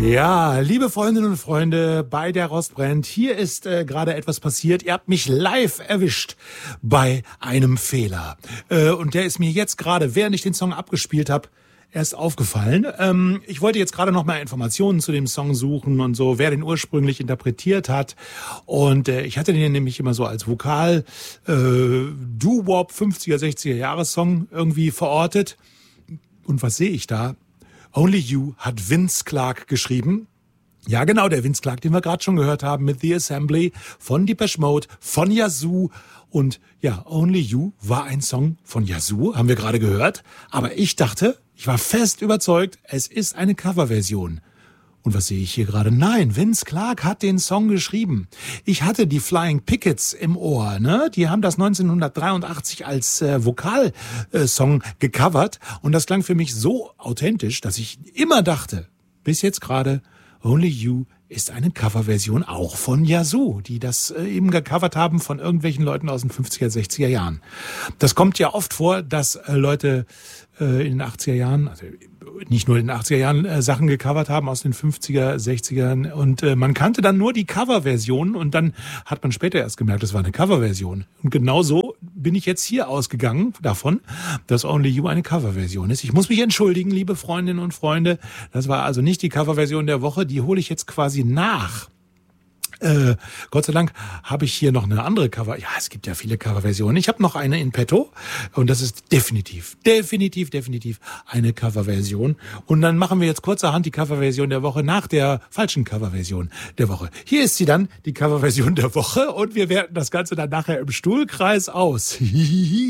Ja, liebe Freundinnen und Freunde, bei der Rostbrennt, hier ist gerade etwas passiert. Ihr habt mich live erwischt bei einem Fehler. Und der ist mir jetzt gerade, während ich den Song abgespielt habe, erst aufgefallen. Ich wollte jetzt gerade noch mal Informationen zu dem Song suchen und so, wer den ursprünglich interpretiert hat. Und ich hatte den nämlich immer so als Vokal Doo-Wop 50er, 60er Jahre-Song irgendwie verortet. Und was sehe ich da? Only You hat Vince Clarke geschrieben. Ja, genau, der Vince Clarke, den wir gerade schon gehört haben mit The Assembly von Depeche Mode, von Yazoo. Und ja, Only You war ein Song von Yazoo, haben wir gerade gehört. Aber ich dachte, ich war fest überzeugt, es ist eine Coverversion. Und was sehe ich hier gerade? Nein, Vince Clarke hat den Song geschrieben. Ich hatte die Flying Pickets im Ohr, ne? Die haben das 1983 als Vokalsong gecovert. Und das klang für mich so authentisch, dass ich immer dachte, bis jetzt gerade, Only You ist eine Coverversion auch von Yazoo, die das eben gecovert haben von irgendwelchen Leuten aus den 50er, 60er Jahren. Das kommt ja oft vor, dass Leute in den 80er Jahren, also nicht nur in den 80er Jahren, Sachen gecovert haben aus den 50er, 60ern und man kannte dann nur die Coverversion und dann hat man später erst gemerkt, das war eine Coverversion. Und genauso bin ich jetzt hier ausgegangen davon, dass Only You eine Coverversion ist. Ich muss mich entschuldigen, liebe Freundinnen und Freunde. Das war also nicht die Coverversion der Woche, die hole ich jetzt quasi nach. Gott sei Dank habe ich hier noch eine andere Cover. Ja, es gibt ja viele Coverversionen. Ich habe noch eine in petto und das ist definitiv eine Coverversion. Und dann machen wir jetzt kurzerhand die Coverversion der Woche nach der falschen Coverversion der Woche. Hier ist sie dann, die Coverversion der Woche und wir werten das Ganze dann nachher im Stuhlkreis aus.